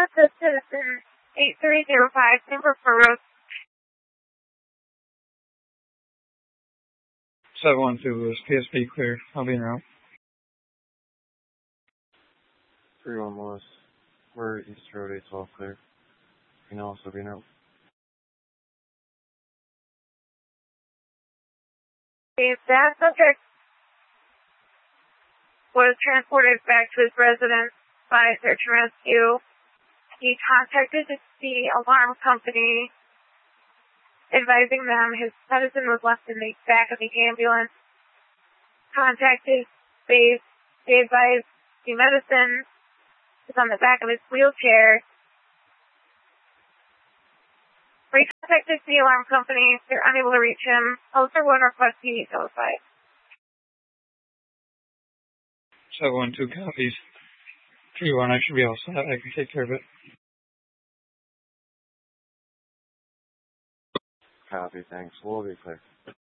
this is Citizen 8305, Super Furrow. 712 Lewis, PSP clear. I'll be en route. 31 Lewis, we're East Road 812 clear. You can also be en route. That subject was transported back to his residence by search and rescue. He contacted the alarm company, advising them his medicine was left in the back of the ambulance. Contacted base, they advised the medicine is on the back of his wheelchair. Recontacted the alarm company. They're unable to reach him. Also, one request he notified. 712 copies. 31, I should be all set. I can take care of it. Copy, thanks. We'll be clear.